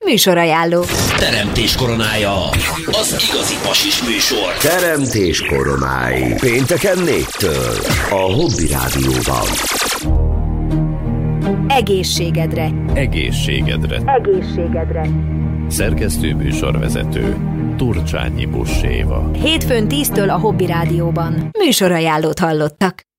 Műsorajánló. Teremtés koronája. Az igazi pasis műsor. Teremtés koronái. Pénteken 4-től. A Hobby Rádióban. Egészségedre. Egészségedre. Egészségedre. Szerkesztő műsorvezető Turcsányi Buss Éva. Hétfőn 10-től a Hobby Rádióban. Műsorajánlót hallottak.